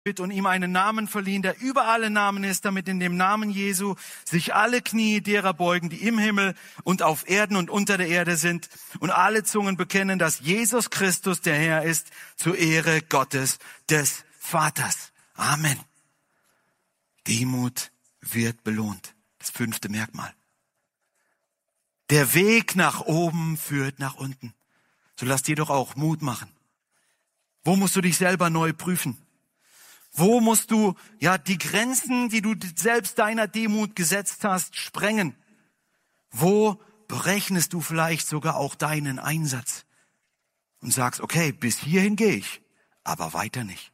und ihm einen Namen verliehen, der über alle Namen ist, damit in dem Namen Jesu sich alle Knie derer beugen, die im Himmel und auf Erden und unter der Erde sind, und alle Zungen bekennen, dass Jesus Christus der Herr ist, zur Ehre Gottes des Vaters. Amen. Demut wird belohnt. Das 5. Merkmal. Der Weg nach oben führt nach unten. So lass dir doch auch Mut machen. Wo musst du dich selber neu prüfen? Wo musst du die Grenzen, die du selbst deiner Demut gesetzt hast, sprengen? Wo berechnest du vielleicht sogar auch deinen Einsatz und sagst, okay, bis hierhin gehe ich, aber weiter nicht.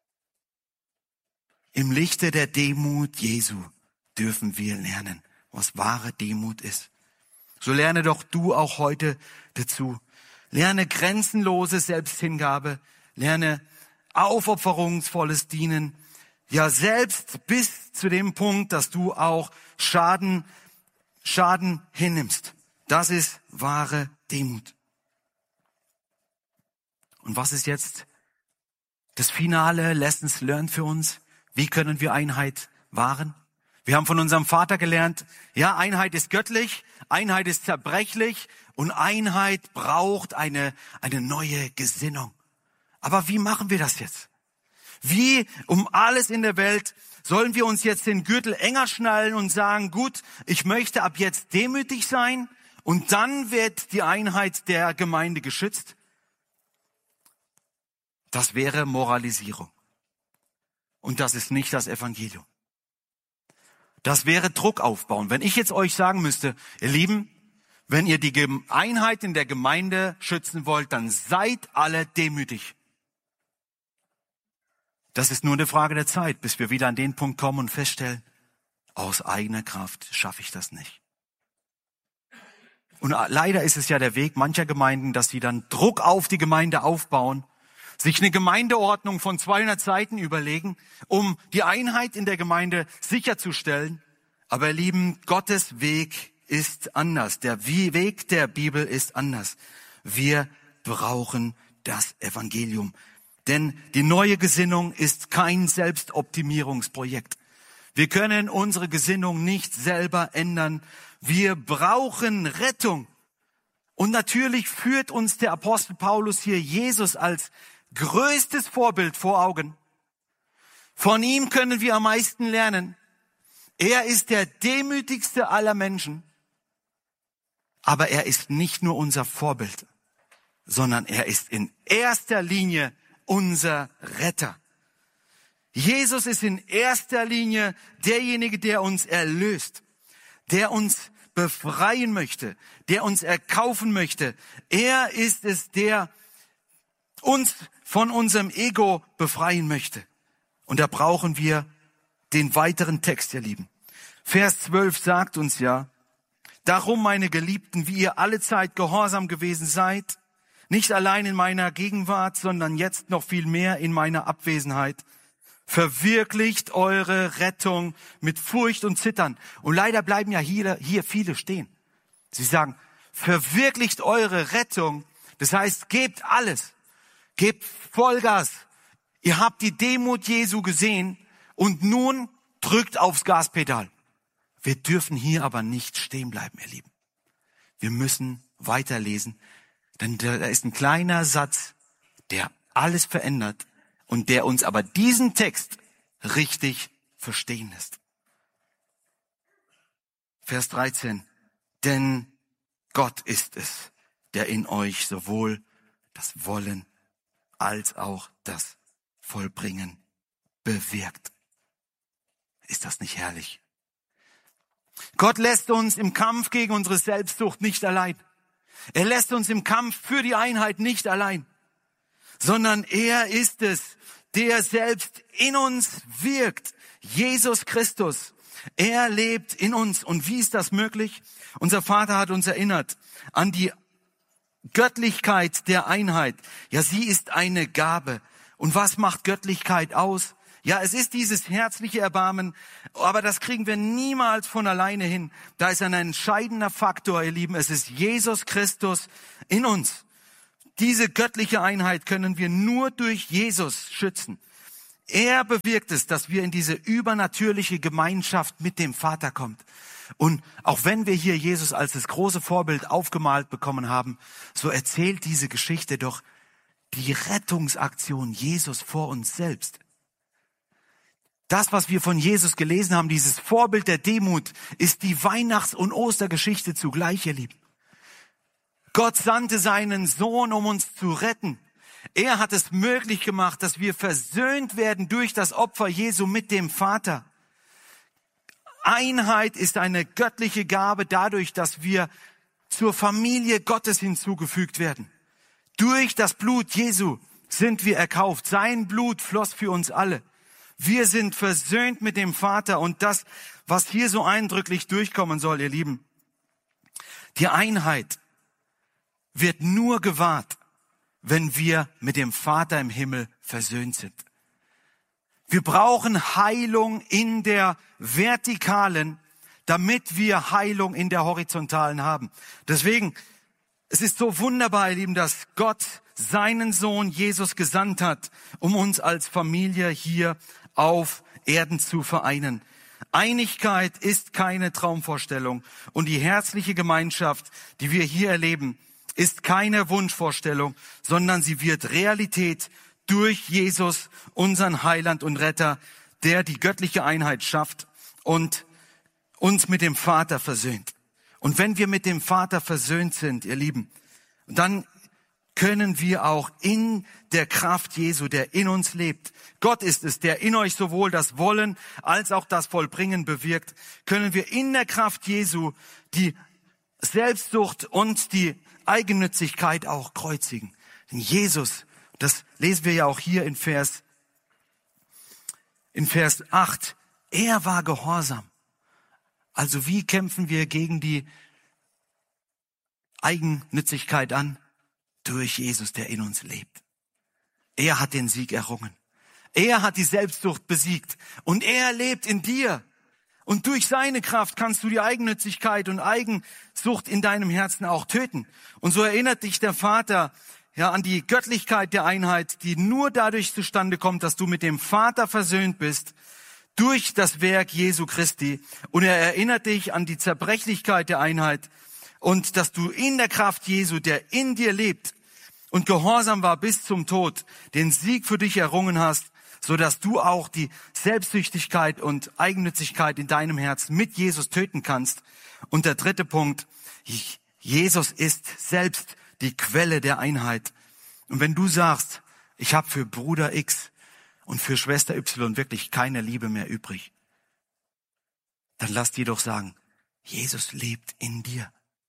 Im Lichte der Demut Jesu dürfen wir lernen, was wahre Demut ist. So lerne doch du auch heute dazu. Lerne grenzenlose Selbsthingabe, lerne aufopferungsvolles Dienen, ja selbst bis zu dem Punkt, dass du auch Schaden hinnimmst. Das ist wahre Demut. Und was ist jetzt das finale Lessons learned für uns? Wie können wir Einheit wahren? Wir haben von unserem Vater gelernt, ja, Einheit ist göttlich, Einheit ist zerbrechlich und Einheit braucht eine neue Gesinnung. Aber wie machen wir das jetzt? Wie um alles in der Welt sollen wir uns jetzt den Gürtel enger schnallen und sagen, gut, ich möchte ab jetzt demütig sein und dann wird die Einheit der Gemeinde geschützt? Das wäre Moralisierung. Und das ist nicht das Evangelium. Das wäre Druck aufbauen. Wenn ich jetzt euch sagen müsste, ihr Lieben, wenn ihr die Einheit in der Gemeinde schützen wollt, dann seid alle demütig. Das ist nur eine Frage der Zeit, bis wir wieder an den Punkt kommen und feststellen, aus eigener Kraft schaffe ich das nicht. Und leider ist es ja der Weg mancher Gemeinden, dass sie dann Druck auf die Gemeinde aufbauen, sich eine Gemeindeordnung von 200 Seiten überlegen, um die Einheit in der Gemeinde sicherzustellen. Aber ihr Lieben, Gottes Weg ist anders. Der Weg der Bibel ist anders. Wir brauchen das Evangelium. Denn die neue Gesinnung ist kein Selbstoptimierungsprojekt. Wir können unsere Gesinnung nicht selber ändern. Wir brauchen Rettung. Und natürlich führt uns der Apostel Paulus hier Jesus als größtes Vorbild vor Augen. Von ihm können wir am meisten lernen. Er ist der demütigste aller Menschen. Aber er ist nicht nur unser Vorbild, sondern er ist in erster Linie unser Retter. Jesus ist in erster Linie derjenige, der uns erlöst, der uns befreien möchte, der uns erkaufen möchte. Er ist es, der uns von unserem Ego befreien möchte. Und da brauchen wir den weiteren Text, ihr Lieben. Vers 12 sagt uns ja, darum, meine Geliebten, wie ihr alle Zeit gehorsam gewesen seid, nicht allein in meiner Gegenwart, sondern jetzt noch viel mehr in meiner Abwesenheit, verwirklicht eure Rettung mit Furcht und Zittern. Und leider bleiben ja hier viele stehen. Sie sagen, verwirklicht eure Rettung, das heißt, gebt alles. Gebt Vollgas. Ihr habt die Demut Jesu gesehen und nun drückt aufs Gaspedal. Wir dürfen hier aber nicht stehen bleiben, ihr Lieben. Wir müssen weiterlesen, denn da ist ein kleiner Satz, der alles verändert und der uns aber diesen Text richtig verstehen lässt. Vers 13. Denn Gott ist es, der in euch sowohl das Wollen als auch das Vollbringen bewirkt. Ist das nicht herrlich? Gott lässt uns im Kampf gegen unsere Selbstsucht nicht allein. Er lässt uns im Kampf für die Einheit nicht allein, sondern er ist es, der selbst in uns wirkt. Jesus Christus. Er lebt in uns. Und wie ist das möglich? Unser Vater hat uns erinnert an die Göttlichkeit der Einheit. Ja, sie ist eine Gabe. Und was macht Göttlichkeit aus? Ja, es ist dieses herzliche Erbarmen, aber das kriegen wir niemals von alleine hin. Da ist ein entscheidender Faktor, ihr Lieben. Es ist Jesus Christus in uns. Diese göttliche Einheit können wir nur durch Jesus schützen. Er bewirkt es, dass wir in diese übernatürliche Gemeinschaft mit dem Vater kommen. Und auch wenn wir hier Jesus als das große Vorbild aufgemalt bekommen haben, so erzählt diese Geschichte doch die Rettungsaktion Jesus vor uns selbst. Das, was wir von Jesus gelesen haben, dieses Vorbild der Demut, ist die Weihnachts- und Ostergeschichte zugleich, ihr Lieben. Gott sandte seinen Sohn, um uns zu retten. Er hat es möglich gemacht, dass wir versöhnt werden durch das Opfer Jesu mit dem Vater. Einheit ist eine göttliche Gabe dadurch, dass wir zur Familie Gottes hinzugefügt werden. Durch das Blut Jesu sind wir erkauft. Sein Blut floss für uns alle. Wir sind versöhnt mit dem Vater und das, was hier so eindrücklich durchkommen soll, ihr Lieben. Die Einheit wird nur gewahrt, wenn wir mit dem Vater im Himmel versöhnt sind. Wir brauchen Heilung in der vertikalen, damit wir Heilung in der horizontalen haben. Deswegen, es ist so wunderbar, ihr Lieben, dass Gott seinen Sohn Jesus gesandt hat, um uns als Familie hier auf Erden zu vereinen. Einigkeit ist keine Traumvorstellung und die herzliche Gemeinschaft, die wir hier erleben, ist keine Wunschvorstellung, sondern sie wird Realität durch Jesus, unseren Heiland und Retter, der die göttliche Einheit schafft und uns mit dem Vater versöhnt. Und wenn wir mit dem Vater versöhnt sind, ihr Lieben, dann können wir auch in der Kraft Jesu, der in uns lebt, Gott ist es, der in euch sowohl das Wollen als auch das Vollbringen bewirkt, können wir in der Kraft Jesu die Selbstsucht und die Eigennützigkeit auch kreuzigen. Denn Jesus, das lesen wir ja auch hier in Vers 8, er war gehorsam. Also wie kämpfen wir gegen die Eigennützigkeit an? Durch Jesus, der in uns lebt. Er hat den Sieg errungen. Er hat die Selbstsucht besiegt und er lebt in dir. Und durch seine Kraft kannst du die Eigennützigkeit und Eigensucht in deinem Herzen auch töten. Und so erinnert dich der Vater an die Göttlichkeit der Einheit, die nur dadurch zustande kommt, dass du mit dem Vater versöhnt bist, durch das Werk Jesu Christi. Und er erinnert dich an die Zerbrechlichkeit der Einheit und dass du in der Kraft Jesu, der in dir lebt und gehorsam war bis zum Tod, den Sieg für dich errungen hast, so dass du auch die Selbstsüchtigkeit und Eigennützigkeit in deinem Herzen mit Jesus töten kannst. Und der dritte Punkt, Jesus ist selbst die Quelle der Einheit. Und wenn du sagst, ich habe für Bruder X und für Schwester Y wirklich keine Liebe mehr übrig, dann lass dir doch sagen, Jesus lebt in dir.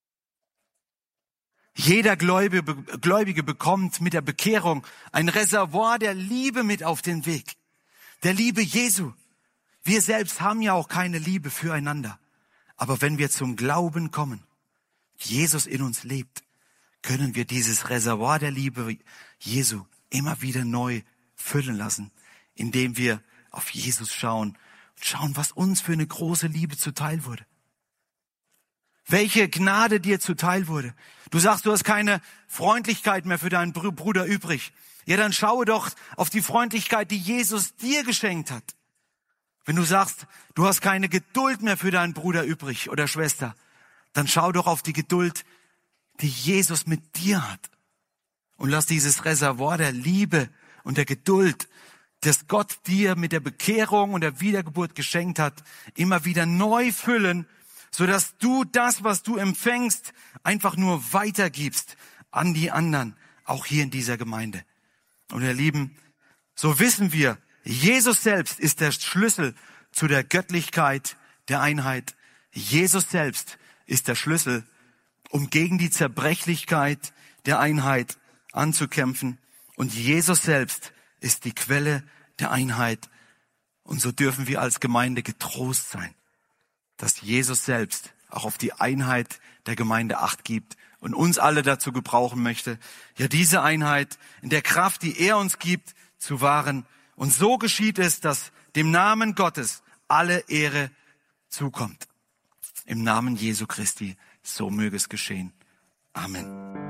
Jeder Gläubige bekommt mit der Bekehrung ein Reservoir der Liebe mit auf den Weg. Der Liebe Jesu. Wir selbst haben ja auch keine Liebe füreinander. Aber wenn wir zum Glauben kommen, Jesus in uns lebt, können wir dieses Reservoir der Liebe Jesu immer wieder neu füllen lassen, indem wir auf Jesus schauen und schauen, was uns für eine große Liebe zuteil wurde. Welche Gnade dir zuteil wurde. Du sagst, du hast keine Freundlichkeit mehr für deinen Bruder übrig. Ja, dann schaue doch auf die Freundlichkeit, die Jesus dir geschenkt hat. Wenn du sagst, du hast keine Geduld mehr für deinen Bruder übrig oder Schwester, dann schau doch auf die Geduld, die Jesus mit dir hat. Und lass dieses Reservoir der Liebe und der Geduld, das Gott dir mit der Bekehrung und der Wiedergeburt geschenkt hat, immer wieder neu füllen, sodass du das, was du empfängst, einfach nur weitergibst an die anderen, auch hier in dieser Gemeinde. Und ihr Lieben, so wissen wir, Jesus selbst ist der Schlüssel zu der Göttlichkeit der Einheit. Jesus selbst ist der Schlüssel, um gegen die Zerbrechlichkeit der Einheit anzukämpfen. Und Jesus selbst ist die Quelle der Einheit. Und so dürfen wir als Gemeinde getrost sein, dass Jesus selbst auch auf die Einheit der Gemeinde Acht gibt und uns alle dazu gebrauchen möchte, ja diese Einheit in der Kraft, die er uns gibt, zu wahren. Und so geschieht es, dass dem Namen Gottes alle Ehre zukommt. Im Namen Jesu Christi, so möge es geschehen. Amen.